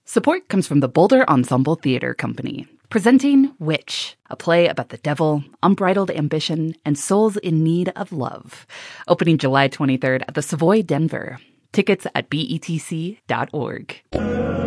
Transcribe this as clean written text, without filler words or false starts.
Support comes from the Boulder Ensemble Theater Company, presenting Witch, a play about the devil, unbridled ambition, and souls in need of love. Opening July 23rd at the Savoy Denver. Tickets at betc.org.